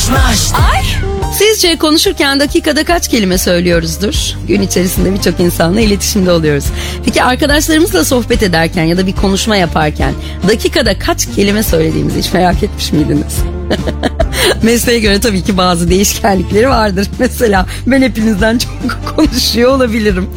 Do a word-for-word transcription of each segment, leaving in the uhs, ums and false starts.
Ay. Sizce konuşurken dakikada kaç kelime söylüyoruzdur? Gün içerisinde birçok insanla iletişimde oluyoruz. Peki arkadaşlarımızla sohbet ederken ya da bir konuşma yaparken dakikada kaç kelime söylediğimizi hiç merak etmiş miydiniz? Mesleğe göre tabii ki bazı değişkenlikleri vardır. Mesela ben hepinizden çok konuşuyor olabilirim.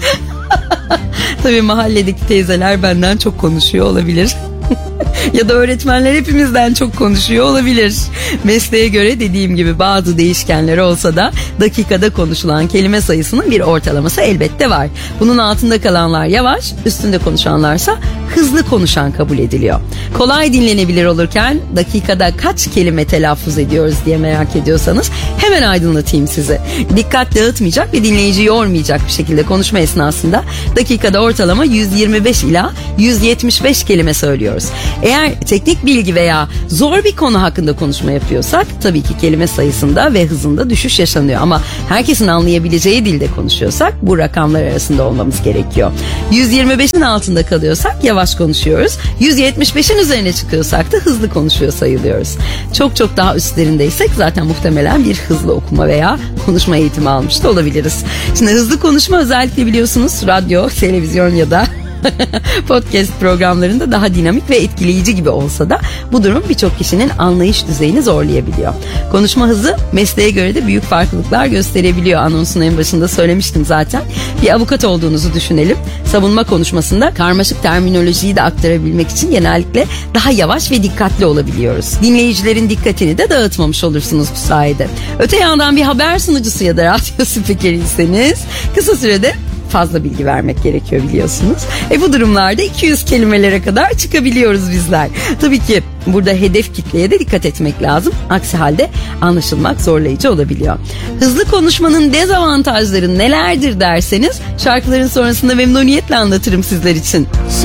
Tabii mahalledeki teyzeler benden çok konuşuyor olabilir. Ya da öğretmenler hepimizden çok konuşuyor olabilir. Mesleğe göre dediğim gibi bazı değişkenler olsa da dakikada konuşulan kelime sayısının bir ortalaması elbette var. Bunun altında kalanlar yavaş, üstünde konuşanlarsa hızlı konuşan kabul ediliyor. Kolay dinlenebilir olurken dakikada kaç kelime telaffuz ediyoruz diye merak ediyorsanız hemen aydınlatayım sizi. Dikkat dağıtmayacak ve dinleyici yormayacak bir şekilde konuşma esnasında dakikada ortalama yüz yirmi beş ila yüz yetmiş beş kelime söylüyoruz. Eğer teknik bilgi veya zor bir konu hakkında konuşma yapıyorsak tabii ki kelime sayısında ve hızında düşüş yaşanıyor. Ama herkesin anlayabileceği dilde konuşuyorsak bu rakamlar arasında olmamız gerekiyor. yüz yirmi beşin altında kalıyorsak yavaş konuşuyoruz. yüz yetmiş beşin üzerine çıkıyorsak da hızlı konuşuyor sayılıyoruz. Çok çok daha üstlerindeysek zaten muhtemelen bir hızlı okuma veya konuşma eğitimi almış da olabiliriz. Şimdi hızlı konuşma özellikle biliyorsunuz radyo, televizyon ya da podcast programlarında daha dinamik ve etkileyici gibi olsa da bu durum birçok kişinin anlayış düzeyini zorlayabiliyor. Konuşma hızı mesleğe göre de büyük farklılıklar gösterebiliyor. Anonsun en başında söylemiştim zaten. Bir avukat olduğunuzu düşünelim. Savunma konuşmasında karmaşık terminolojiyi de aktarabilmek için genellikle daha yavaş ve dikkatli olabiliyoruz. Dinleyicilerin dikkatini de dağıtmamış olursunuz bu sayede. Öte yandan bir haber sunucusu ya da radyo spikeriyseniz kısa sürede fazla bilgi vermek gerekiyor biliyorsunuz. E bu durumlarda iki yüz kelimelere kadar çıkabiliyoruz bizler. Tabii ki burada hedef kitleye de dikkat etmek lazım. Aksi halde anlaşılmak zorlayıcı olabiliyor. Hızlı konuşmanın dezavantajları nelerdir derseniz şarkıların sonrasında memnuniyetle anlatırım sizler için.